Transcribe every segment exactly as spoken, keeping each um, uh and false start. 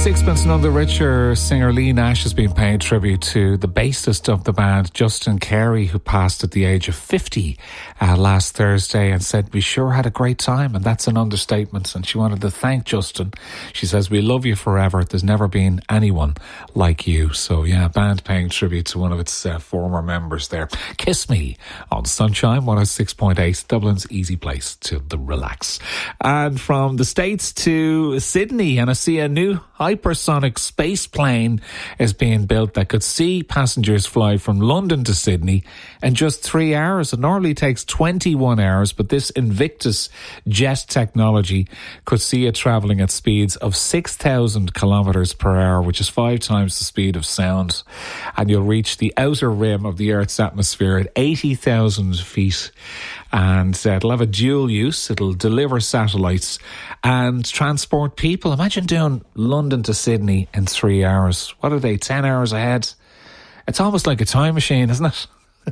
Sixpence None the Richer singer Lee Nash has been paying tribute to the bassist of the band, Justin Carey, who passed at the age of fifty uh, last Thursday, and said, "We sure had a great time," and that's an understatement. And she wanted to thank Justin. She says, "We love you forever. There's never been anyone like you." So yeah, band paying tribute to one of its uh, former members there. Kiss Me on Sunshine one oh six point eight, Dublin's easy place to the relax. And from the States to Sydney, and I see a new hypersonic space plane is being built that could see passengers fly from London to Sydney in just three hours. It normally takes twenty-one hours, but this Invictus jet technology could see it travelling at speeds of six thousand kilometres per hour, which is five times the speed of sound. And you'll reach the outer rim of the Earth's atmosphere at eighty thousand feet. And uh, it'll have a dual use. It'll deliver satellites and transport people. Imagine doing London to Sydney in three hours. What are they, ten hours ahead? It's almost like a time machine, isn't it?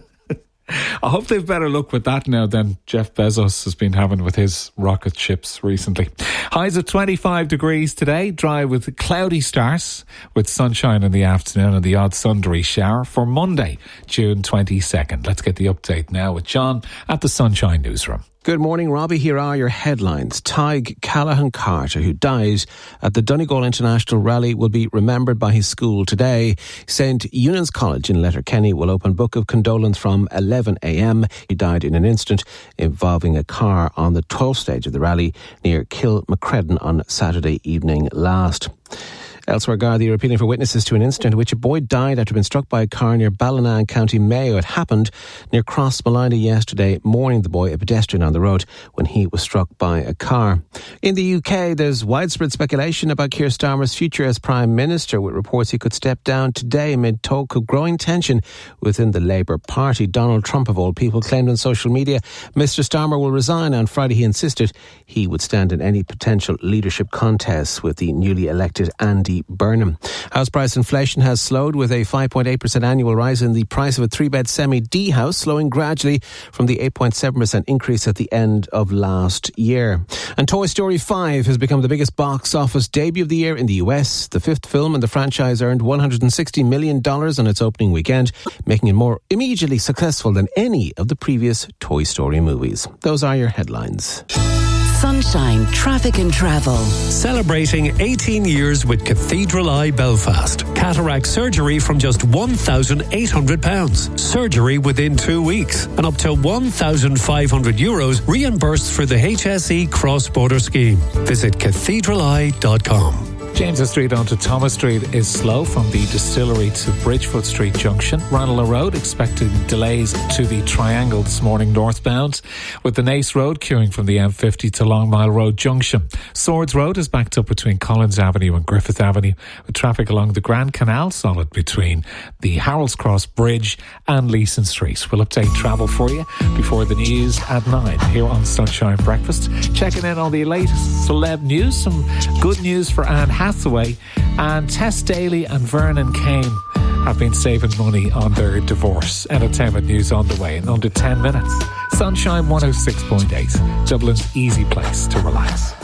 I hope they've better luck with that now than Jeff Bezos has been having with his rocket ships recently. Highs of twenty-five degrees today, dry with cloudy starts, with sunshine in the afternoon and the odd sundry shower for Monday, June twenty-second. Let's get the update now with John at the Sunshine Newsroom. Good morning, Robbie. Here are your headlines. Tig Callahan Carter, who died at the Donegal International Rally, will be remembered by his school today. Saint Eunan's College in Letterkenny will open Book of Condolence from eleven a.m. He died in an incident involving a car on the twelfth stage of the rally near Kilmacredan on Saturday evening last. Elsewhere, Gardaí are appealing for witnesses to an incident in which a boy died after being struck by a car near Ballina in County Mayo. It happened near Cross Malina yesterday morning. The boy, a pedestrian on the road, when he was struck by a car. In the U K, there's widespread speculation about Keir Starmer's future as Prime Minister, with reports he could step down today amid talk of growing tension within the Labour Party. Donald Trump, of all people, claimed on social media Mister Starmer will resign. On Friday, he insisted he would stand in any potential leadership contests with the newly elected Andy Burnham. House price inflation has slowed, with a five point eight percent annual rise in the price of a three-bed semi-D house, slowing gradually from the eight point seven percent increase at the end of last year. And Toy Story five has become the biggest box office debut of the year in the U S. The fifth film in the franchise earned one hundred sixty million dollars on its opening weekend, making it more immediately successful than any of the previous Toy Story movies. Those are your headlines. Sunshine Traffic and Travel. Celebrating eighteen years with Cathedral Eye Belfast. Cataract surgery from just one thousand eight hundred pounds. Surgery within two weeks. And up to one thousand five hundred euros reimbursed for the H S E cross-border scheme. Visit cathedral eye dot com. James's Street onto Thomas Street is slow from the Distillery to Bridgefoot Street Junction. Ranelagh Road expecting delays to the Triangle this morning northbound, with the Nace Road queuing from the M fifty to Long Mile Road Junction. Swords Road is backed up between Collins Avenue and Griffith Avenue, with traffic along the Grand Canal solid between the Harold's Cross Bridge and Leeson Street. We'll update travel for you before the news at nine here on Sunshine Breakfast. Checking in on the latest celeb news, some good news for Anne Hathaway, and Tess Daly and Vernon Kane have been saving money on their divorce. Entertainment news on the way in under ten minutes. Sunshine one oh six point eight, Dublin's easy place to relax.